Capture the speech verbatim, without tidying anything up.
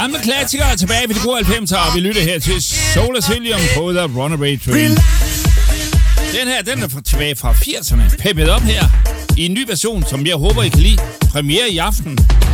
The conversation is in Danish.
Gamle klassikere tilbage ved de gode halvfemser, og vi lytter her til Soul Asylum på The Runaway Train. Den her, den er fra, tilbage fra firserne, peppet op her i en ny version, som jeg håber, I kan lide. Premiere i aften.